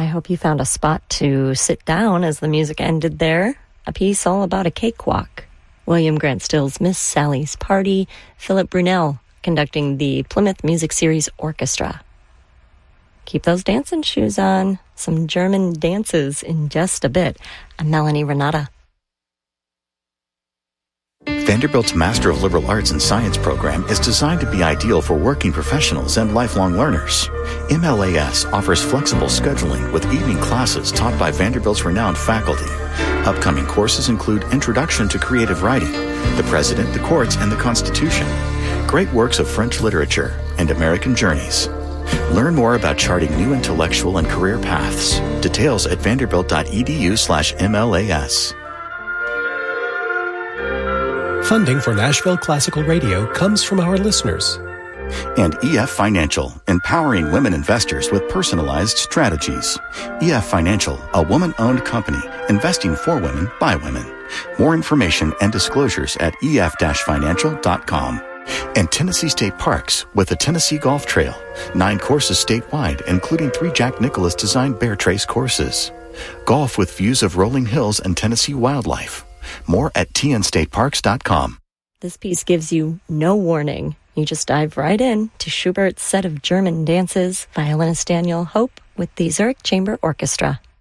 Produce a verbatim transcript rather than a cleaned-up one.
I hope you found a spot to sit down as the music ended there. A piece all about a cakewalk. William Grant Still's Miss Sally's Party, Philip Brunel conducting the Plymouth Music Series Orchestra. Keep those dancing shoes on. Some German dances in just a bit. I'm Melanie Renata. Vanderbilt's Master of Liberal Arts and Science program is designed to be ideal for working professionals and lifelong learners. M L A S offers flexible scheduling with evening classes taught by Vanderbilt's renowned faculty. Upcoming courses include Introduction to Creative Writing, The President, the Courts, and the Constitution, great works of French literature, and American Journeys. Learn more about charting new intellectual and career paths. Details at vanderbilt.edu slash MLAS. Funding for Nashville Classical Radio comes from our listeners. And E F Financial, empowering women investors with personalized strategies. E F Financial, a woman-owned company, investing for women by women. More information and disclosures at E F financial dot com. And Tennessee State Parks with the Tennessee Golf Trail. Nine courses statewide, including three Jack Nicklaus designed Bear Trace courses. Golf with views of rolling hills and Tennessee wildlife. More at T N state parks dot com. This piece gives you no warning. You just dive right in to Schubert's set of German dances, violinist Daniel Hope with the Zurich Chamber Orchestra.